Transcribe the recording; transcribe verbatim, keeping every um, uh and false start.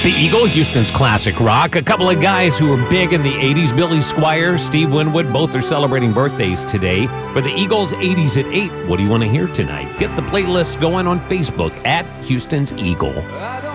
The Eagle, Houston's classic rock. A couple of guys who were big in the eighties, Billy Squire, Steve Winwood, both are celebrating birthdays today. For the Eagles, eighties at eight, what do you want to hear tonight? Get the playlist going on Facebook at Houston's Eagle.